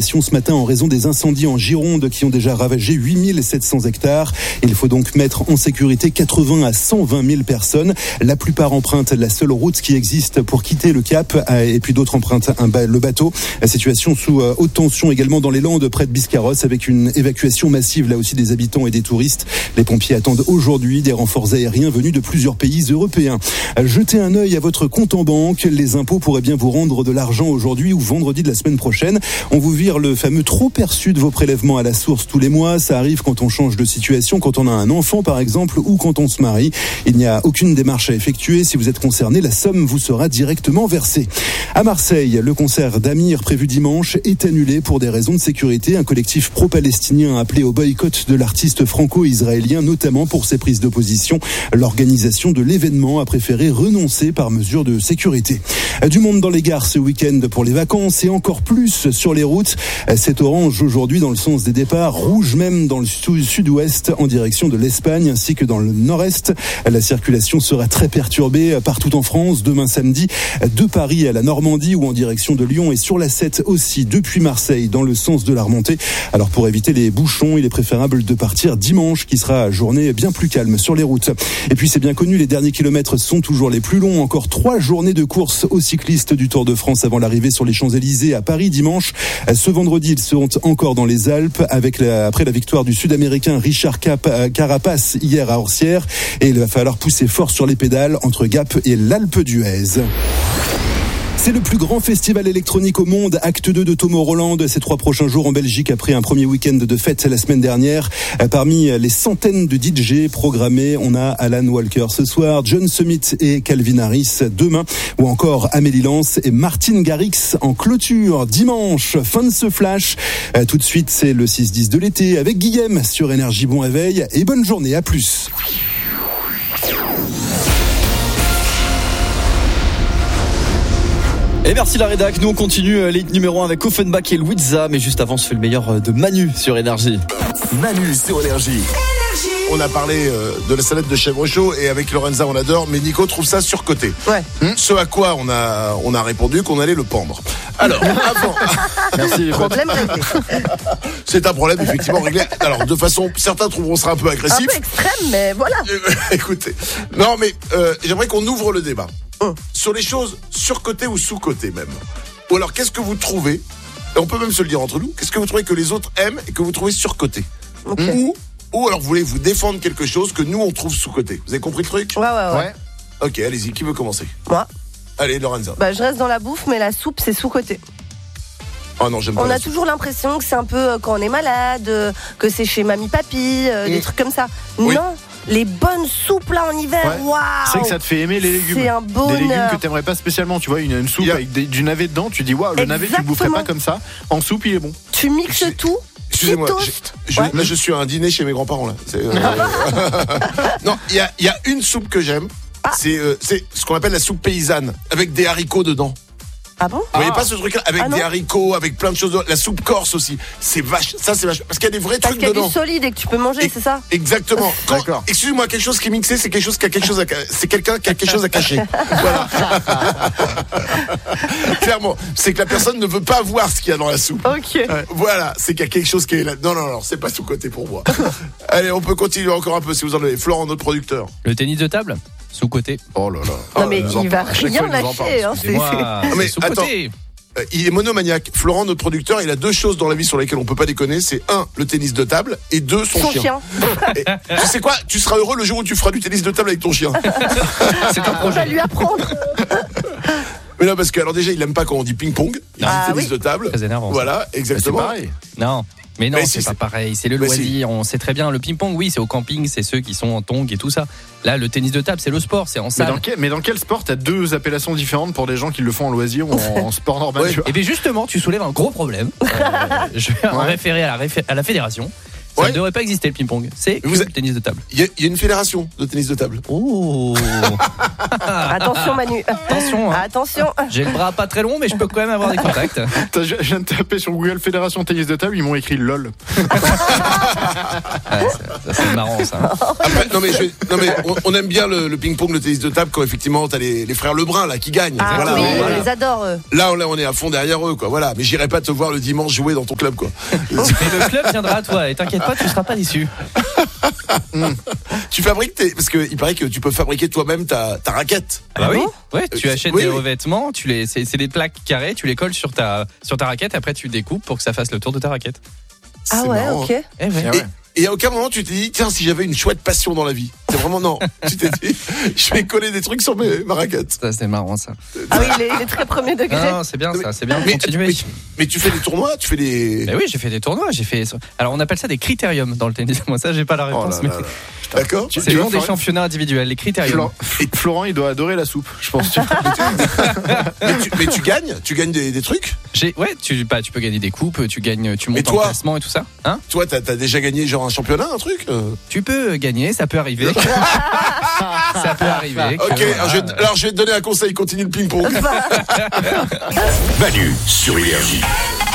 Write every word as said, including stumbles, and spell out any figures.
l'évacuation ce matin en raison des incendies en Gironde qui ont déjà ravagé huit mille sept cents hectares. Il faut donc mettre en sécurité quatre-vingts à cent vingt mille personnes. La plupart empruntent la seule route qui existe pour quitter le Cap et puis d'autres empruntent un ba- le bateau. La situation sous euh, haute tension également dans les Landes près de Biscarrosse avec une évacuation massive là aussi des habitants et des touristes. Les pompiers attendent aujourd'hui des renforts aériens venus de plusieurs pays européens. Jetez un œil à votre compte en banque. Les impôts pourraient bien vous rendre de l'argent aujourd'hui ou vendredi de la semaine prochaine. On vous vire le fameux trop perçu de vos prélèvements à la source tous les mois. Ça arrive quand on change de situation, quand on a un enfant par exemple ou quand on se marie. Il n'y a aucune démarche à effectuer. Si vous êtes concerné, la somme vous sera directement versée. À Marseille, le concert d'Amir prévu dimanche est annulé pour des raisons de sécurité. Un collectif pro-palestinien a appelé au boycott de l'artiste franco-israélien, notamment pour ses prises d'opposition. L'organisation de l'événement a préféré renoncer par mesure de sécurité. Du monde dans les gares ce week-end pour les vacances et encore plus sur les routes. C'est orange aujourd'hui dans le sens des départs, rouge même dans le sud-ouest en direction de l'Espagne ainsi que dans le nord-est. La circulation sera très perturbée partout en France demain samedi, de Paris à la Normandie ou en direction de Lyon et sur la sept aussi depuis Marseille dans le sens de la remontée. Alors pour éviter les bouchons, il est préférable de partir dimanche qui sera journée bien plus calme sur les routes. Et puis c'est bien connu, les derniers kilomètres sont toujours les plus longs. Encore trois journées de course aux cyclistes du Tour de France avant l'arrivée sur les Champs-Élysées à Paris dimanche. Ce vendredi, ils seront encore dans les Alpes avec la, après la victoire du Sud-Américain Richard Cap, Carapace hier à Orsières. Et il va falloir pousser fort sur les pédales entre Gap et l'Alpe d'Huez. C'est le plus grand festival électronique au monde, acte deux de Tomorrowland, ces trois prochains jours en Belgique après un premier week-end de fête la semaine dernière. Parmi les centaines de D J programmés, on a Alan Walker ce soir, John Summit et Calvin Harris demain, ou encore Amélie Lance et Martin Garrix en clôture dimanche. Fin de ce flash. Tout de suite, c'est le six dix de l'été avec Guillaume sur Énergie. Bon réveil et bonne journée, à plus. Et merci la rédac, nous on continue les numéros un avec Offenbach et Louisa, mais juste avant on se fait le meilleur de Manu sur Énergie. Manu sur Énergie. On a parlé euh, de la salade de chèvre chaud et avec Lorenza on adore, mais Nico trouve ça surcoté. Ouais. Hum, ce à quoi on a, on a répondu qu'on allait le pendre. Alors, avant. Merci les problème réglé. C'est un problème effectivement réglé. Alors de façon, certains trouveront ça un peu agressif. Un peu extrême, mais voilà. Écoutez, non mais euh, j'aimerais qu'on ouvre le débat hum. sur les choses surcotées ou sous-cotées même. Ou alors qu'est-ce que vous trouvez, et on peut même se le dire entre nous, qu'est-ce que vous trouvez que les autres aiment et que vous trouvez surcoté. Okay. Ou Ou alors vous voulez vous défendre quelque chose que nous on trouve sous-côté. Vous avez compris le truc ? Ouais, ouais, ouais. ouais. Ok, allez-y, qui veut commencer ? Moi. Allez, Lorenza. Bah, je reste dans la bouffe, mais la soupe, c'est sous-côté. Oh non, j'aime pas. On la a soupe. toujours l'impression que c'est un peu euh, quand on est malade, euh, que c'est chez mamie-papy, euh, mmh. des trucs comme ça. Oui. Non, les bonnes soupes là en hiver, waouh ouais. C'est que ça te fait aimer les légumes. C'est un bonheur. Des légumes que t'aimerais pas spécialement. Tu vois, une, une soupe a... avec des, du navet dedans, tu dis waouh, le navet tu le boufferais pas comme ça. En soupe, il est bon. Tu mixes J'ai... tout. Excusez-moi, je, je, ouais. là je suis à un dîner chez mes grands-parents là. C'est, euh, non, il y a, y a une soupe que j'aime. Ah. C'est, euh, c'est ce qu'on appelle la soupe paysanne avec des haricots dedans. Ah bon ? Vous voyez ah. pas ce truc-là avec ah des haricots, avec plein de choses. La soupe corse aussi, c'est vache. Ça c'est vache parce qu'il y a des vrais parce trucs qu'il y a dedans. Du solide et que tu peux manger, et, c'est ça ? Exactement. Quand, D'accord. Excusez-moi, quelque chose qui est mixé, c'est quelque chose qui a quelque chose à, c'est quelqu'un qui a quelque chose à cacher. Voilà. Clairement, c'est que la personne ne veut pas voir ce qu'il y a dans la soupe. Ok. Ouais. Voilà, c'est qu'il y a quelque chose qui est là. Non, non, non, c'est pas sous-côté pour moi. Allez, on peut continuer encore un peu si vous en avez. Florent, notre producteur. Le tennis de table, sous-côté. Oh là là. Non mais oh, il va rien lâcher. Hein, c'est, c'est... Mais attends. Il est monomaniaque. Florent, notre producteur, il a deux choses dans la vie sur lesquelles on peut pas déconner. C'est un, le tennis de table, et deux, son, son chien. chien. Et, tu sais quoi ? Tu seras heureux le jour où tu feras du tennis de table avec ton chien. C'est un projet. On va lui apprendre. Mais non, parce que alors déjà, il aime pas quand on dit ping-pong. Il ah, dit tennis oui. de table. Très énervant. Voilà, exactement. C'est pareil. Non. Mais non, mais c'est si, pas c'est... pareil, c'est le mais loisir, si. On sait très bien, le ping-pong, oui, c'est au camping, c'est ceux qui sont en tongs et tout ça. Là, le tennis de table, c'est le sport, c'est en salle. Mais dans quel, mais dans quel sport, t'as deux appellations différentes pour des gens qui le font en loisir ou en, en sport normal? Ouais. Et bien justement, tu soulèves un gros problème. euh, je vais en ouais. référer à la, réfé- à la fédération. Ça Ouais. ne devrait pas exister le ping-pong. C'est que Vous le êtes- tennis de table. Il y, a- il y a une fédération de tennis de table. Oh. Attention Manu. Attention. Hein. Attention. J'ai le bras pas très long, mais je peux quand même avoir des contacts. T'as- Je viens de taper sur Google Fédération Tennis de Table, ils m'ont écrit LOL. Ouais, ça, ça, c'est marrant ça. Après, non mais, je vais- non mais on, on aime bien le, le ping-pong, le tennis de table quand effectivement t'as les, les frères Lebrun là qui gagnent. Ah voilà, oui, voilà. on les adore eux. Là, on, là, on est à fond derrière eux, quoi. Voilà. Mais j'irai pas te voir le dimanche jouer dans ton club, quoi. Mais le club viendra à toi et t'inquiète pas, tu seras pas déçu. Tu fabriques tes, parce que il paraît que tu peux fabriquer toi-même ta, ta raquette. Bah oui, bon ouais, tu Euh, achètes oui, des oui. revêtements, tu les, c'est, c'est des plaques carrées, tu les colles sur ta, sur ta raquette, après tu découpes pour que ça fasse le tour de ta raquette. Ah C'est ouais, marrant, ok. hein. Eh ouais. Ah ouais. Et à aucun moment tu t'es dit, tiens, si j'avais une chouette passion dans la vie. C'est vraiment non. Tu t'es dit, je vais coller des trucs sur mes, ma raquette. Ça c'est marrant ça. Ah oui, il est, il est très premier degré. Non, c'est bien ça, c'est bien de Mais, continuer. mais, mais tu fais des tournois, tu fais des. Mais oui, j'ai fait des tournois, j'ai fait. Alors on appelle ça des critériums dans le tennis. Moi ça j'ai pas la Oh réponse, là mais là là. D'accord. Tu- c'est le vois, nom des Florent- championnats individuels, les critériums. Flo- Florent, il doit adorer la soupe, je pense. Tu- mais, tu, mais tu gagnes, tu gagnes des, des trucs. J'ai, ouais, tu, bah, tu peux gagner des coupes, tu gagnes, tu Mais montes en toi classement et tout ça. Hein Toi, t'as as déjà gagné genre un championnat, un truc. euh Tu peux gagner, ça peut arriver. Ça peut arriver. Ok. que- Alors je, vais, alors je vais te donner un conseil. Continue le ping-pong. Manu sur Énergie.